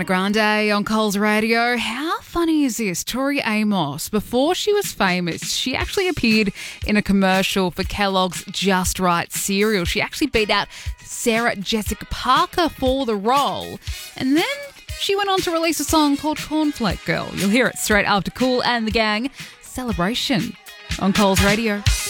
Ariana Grande on Coles Radio. How funny is this? Tori Amos, before she was famous, she actually appeared in a commercial for Kellogg's Just Right cereal. She actually beat out Sarah Jessica Parker for the role. And then she went on to release a song called Cornflake Girl. You'll hear it straight after Kool and the Gang. Celebration on Coles Radio.